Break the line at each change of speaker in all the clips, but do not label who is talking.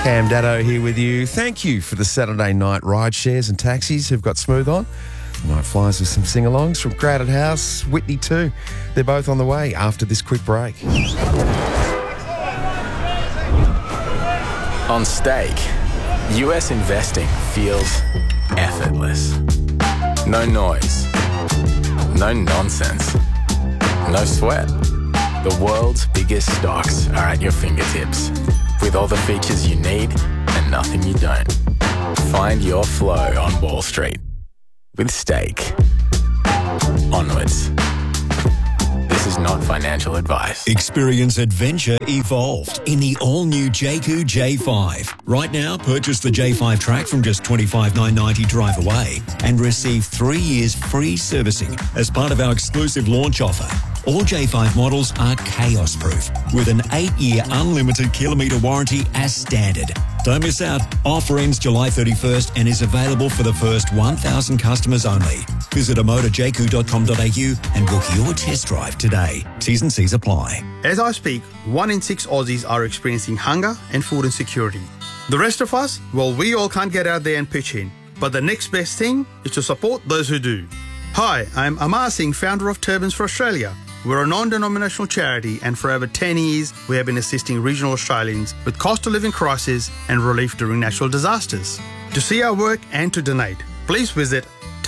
Cam Daddo here with you. Thank you for the Saturday night ride shares and taxis who've got smooth on. Night flies with some sing-alongs from Crowded House, Whitney too. They're both on the way after this quick break.
On Stake, US investing feels effortless. No noise, no nonsense, no sweat. The world's biggest stocks are at your fingertips, with all the features you need and nothing you don't. Find your flow on Wall Street with Stake. Onwards. This is not financial advice.
Experience adventure evolved in the all-new Jayco J5. Right now, purchase the J5 Track from just $25,990 drive away and receive 3 years free servicing as part of our exclusive launch offer. All J5 models are chaos-proof with an 8-year unlimited kilometre warranty as standard. Don't miss out. Offer ends July 31st and is available for the first 1,000 customers only. Visit amotorjayco.com.au and book your test drive today. T's and C's apply.
As I speak, 1 in 6 Aussies are experiencing hunger and food insecurity. The rest of us, well, we all can't get out there and pitch in. But the next best thing is to support those who do. Hi, I'm Amar Singh, founder of Turbans for Australia. We're a non-denominational charity, and for over 10 years, we have been assisting regional Australians with cost of living crisis and relief during natural disasters. To see our work and to donate, please visit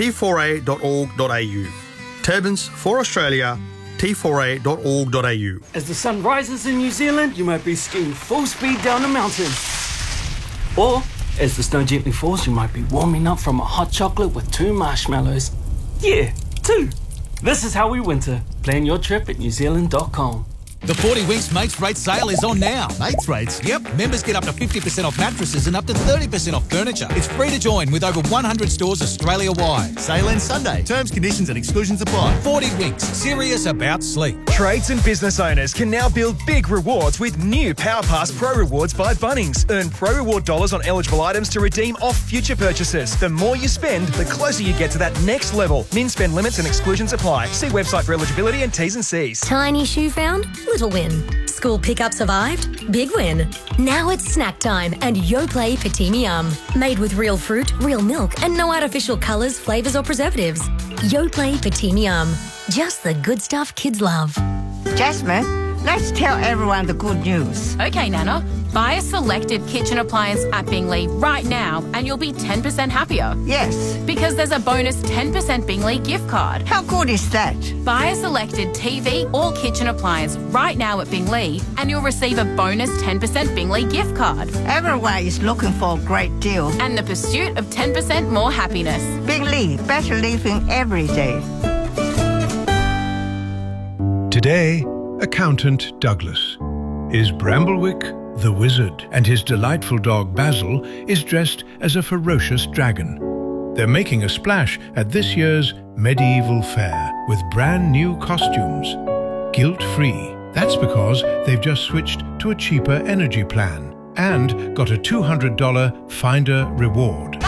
t4a.org.au. Turbans for Australia, t4a.org.au.
As the sun rises in New Zealand, you might be skiing full speed down a mountain. Or, as the snow gently falls, you might be warming up from a hot chocolate with 2 marshmallows. Yeah, 2. This is how we winter. Plan your trip at newzealand.com.
The 40 Winks Mates Rates sale is on now.
Mates rates?
Yep, members get up to 50% off mattresses and up to 30% off furniture. It's free to join with over 100 stores Australia-wide.
Sale ends Sunday. Terms, conditions and exclusions apply.
40 Winks, serious about sleep.
Trades and business owners can now build big rewards with new PowerPass Pro Rewards by Bunnings. Earn Pro Reward dollars on eligible items to redeem off future purchases. The more you spend, the closer you get to that next level. Min spend limits and exclusions apply. See website for eligibility and T's and C's.
Tiny shoe found? Little win. School pickup survived? Big win. Now it's snack time and Yoplait Petite Yum. Made with real fruit, real milk and no artificial colours, flavours or preservatives. Yoplait Petite Yum. Just the good stuff kids love.
Jasmine, let's tell everyone the good news.
Okay, Nana. Buy a selected kitchen appliance at Bingley right now and you'll be 10% happier.
Yes.
Because there's a bonus 10% Bingley gift card.
How good is that?
Buy a selected TV or kitchen appliance right now at Bingley and you'll receive a bonus 10% Bingley gift card.
Everyone is looking for a great deal.
And the pursuit of 10% more happiness.
Bingley, better living every day.
Today, Accountant Douglas is Bramblewick the wizard, and his delightful dog Basil is dressed as a ferocious dragon. They're making a splash at this year's medieval fair with brand new costumes, guilt-free. That's because they've just switched to a cheaper energy plan and got a $200 Finder reward.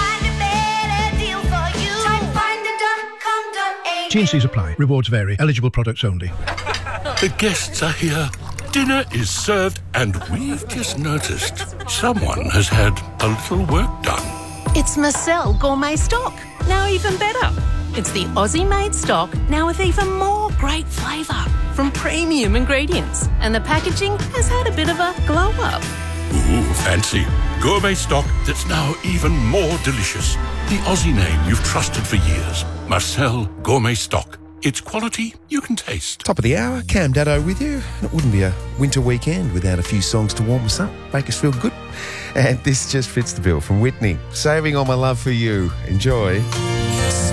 T&Cs apply. Rewards vary. Eligible products only.
The guests are here. Dinner is served, and we've just noticed someone has had a little work done.
It's Marcel Gourmet Stock, now even better. It's the Aussie-made stock, now with even more great flavour from premium ingredients. And the packaging has had a bit of a glow-up.
Ooh, fancy. Gourmet stock that's now even more delicious. The Aussie name you've trusted for years. Marcel Gourmet Stock. It's quality you can taste.
Top of the hour, Cam Daddo with you. It wouldn't be a winter weekend without a few songs to warm us up, make us feel good. And this just fits the bill from Whitney. Saving all my love for you. Enjoy.